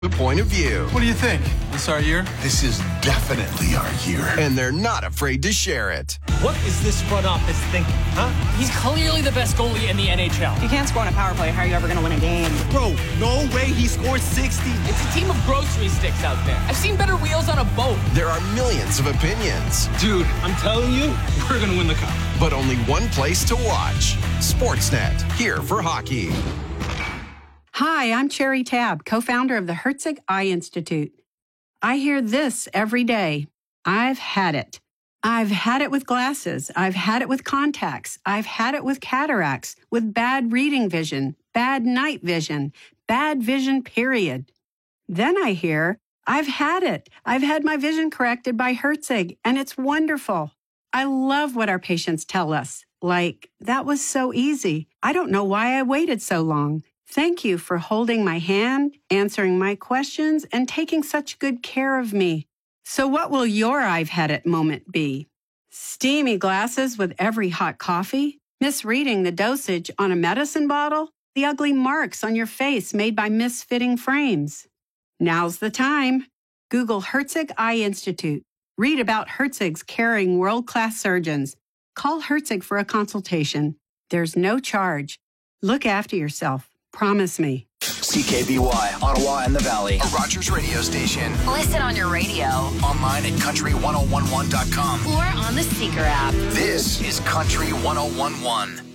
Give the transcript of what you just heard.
The point of view. What do you think? This our year? This is definitely our year. And they're not afraid to share it. What is this front office thinking, huh? He's clearly the best goalie in the NHL. If you can't score on a power play, how are you ever going to win a game? Bro, no way he scored 60. It's a team of grocery sticks out there. I've seen better wheels on a boat. There are millions of opinions. Dude, I'm telling you, we're going to win the cup. But only one place to watch. Sportsnet, here for hockey. Hi, I'm Cherry Tabb, co-founder of the Herzig Eye Institute. I hear this every day. I've had it. I've had it with glasses. I've had it with contacts. I've had it with cataracts, with bad reading vision, bad night vision, bad vision, period. Then I hear, I've had it. I've had my vision corrected by Herzig, and it's wonderful. I love what our patients tell us. Like, that was so easy. I don't know why I waited so long. Thank you for holding my hand, answering my questions, and taking such good care of me. So what will your I've had it moment be? Steamy glasses with every hot coffee? Misreading the dosage on a medicine bottle? The ugly marks on your face made by misfitting frames? Now's the time. Google Herzig Eye Institute. Read about Herzig's caring world-class surgeons. Call Herzig for a consultation. There's no charge. Look after yourself. Promise me. CKBY, Ottawa and the Valley. A Rogers radio station. Listen on your radio. Online at country1011.com. Or on the Seeker app. This is Country 1011.